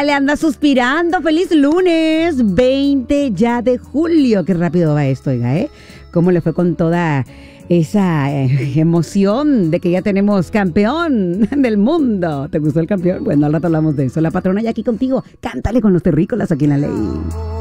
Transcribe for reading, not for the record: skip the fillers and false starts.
ya le anda suspirando. ¡Feliz lunes! 20 ya de julio. Qué rápido va esto, oiga, ¿eh? ¿Cómo le fue con toda esa emoción de que ya tenemos campeón del mundo? ¿Te gustó el campeón? Bueno, al rato hablamos de eso. La patrona ya aquí contigo. Cántale con los terrícolas aquí en La Ley.